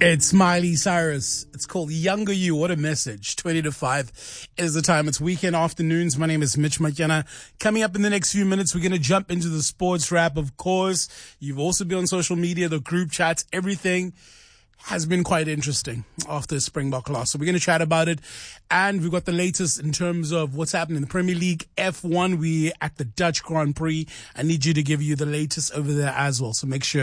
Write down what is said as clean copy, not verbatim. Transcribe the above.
It's Miley Cyrus. It's called Younger You. What a message. 20 to 5 is the time. It's weekend afternoons. My name is Mitch Makiana. Coming up in the next few minutes, we're going to jump into the sports wrap. Of course, you've also been on social media, the group chats, everything has been quite interesting after Springbok loss. So we're going to chat about it. And we've got the latest in terms of what's happening in the Premier League. F1, we at the Dutch Grand Prix. I need you to give you the latest over there as well. So make sure